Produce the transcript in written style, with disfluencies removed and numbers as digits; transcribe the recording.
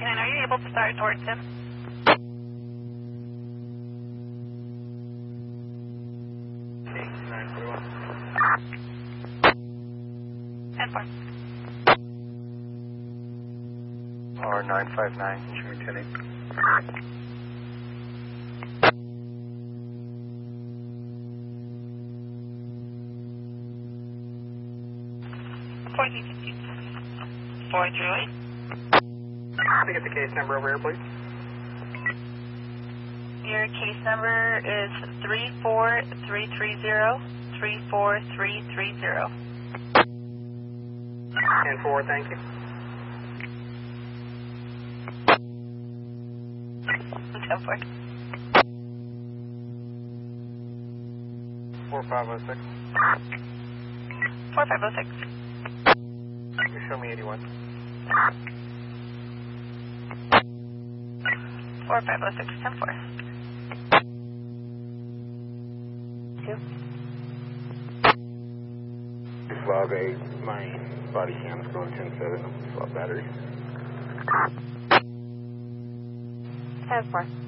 10, are you able to start towards him? Okay, 941. 10-4. Or 959, instrument 10-8. Four Julie. Can I get the case number over here, please? Your case number is 34330. 34330. 10-4, thank you. 10-4. 4506. 4506. You show me 81. 4506. 10-4. 2. Log 8, my body cam's going 10-7, swap battery. 10-4.